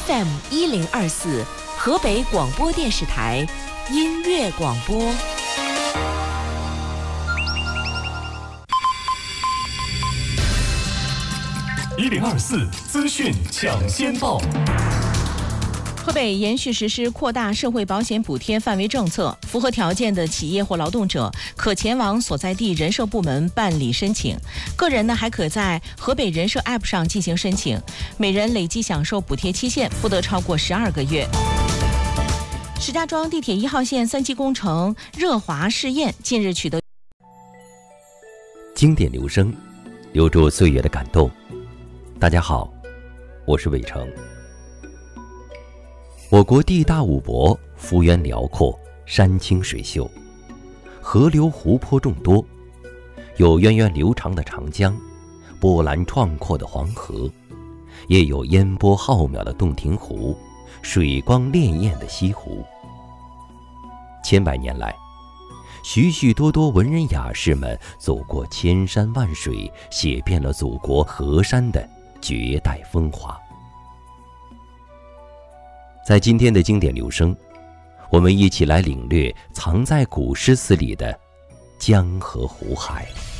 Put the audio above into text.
FM1024，河北广播电视台音乐广播。 1024资讯抢先报。 河北延续实施扩大社会保险补贴范围政策，符合条件的企业或劳动者可前往所在地人社部门办理申请。个人呢，还可在河北人社 App 上进行申请，每人累计享受补贴期限不得超过12个月。石家庄地铁1号线3期工程热华试验近日取得。 经典留声，留住岁月的感动。大家好，我是伟成。我国地大物博，幅员辽阔，山清水秀，河流湖泊众多，有源远流长的长江，波澜壮阔的黄河，也有烟波浩渺的洞庭湖，水光潋滟的西湖。千百年来，许许多多文人雅士们走过千山万水，写遍了祖国河山的绝代风华。在今天的经典留声，我们一起来领略藏在古诗词里的江河湖海。